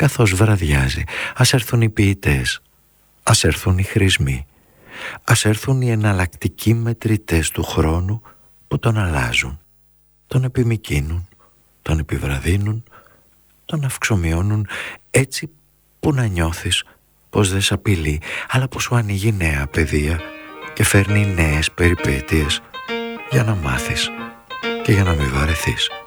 καθώς βραδιάζει. Ας έρθουν οι ποιητές, ας έρθουν οι χρησμοί, ας έρθουν οι εναλλακτικοί μετρητές του χρόνου που τον αλλάζουν, τον επιμικρύνουν, τον επιβραδύνουν, τον αυξομειώνουν έτσι που να νιώθεις πως δεν σ' απειλεί, αλλά πως σου ανοίγει νέα πεδία και φέρνει νέες περιπέτειες για να μάθεις και για να μην βαρεθείς.